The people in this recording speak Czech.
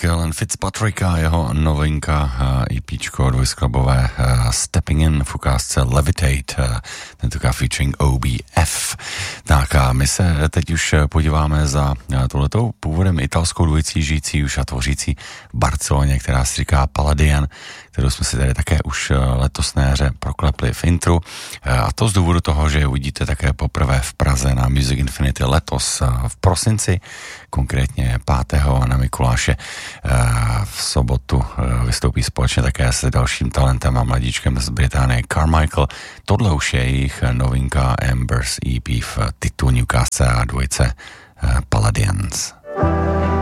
Michael Alan Fitzpatrick a jeho novinka EPčko dvojskladbové Stepping In v ukázce Levitate, tentokrát featuring OBF. Tak a my se teď už podíváme za touhletou původem italskou dvojicí žijící už a tvořící v Barceloně, která se říká Palladian, kterou jsme si tady také už letos na jaře proklepli v intru. A to z důvodu toho, že uvidíte také poprvé v Praze na Music Infinity letos v prosinci, konkrétně 5. na Mikuláše. V sobotu vystoupí společně také s dalším talentem a mladíčkem z Británie Carmichael. Tohle už je jejich novinka Embers EP v titulní ukázce a dvojce Palladians.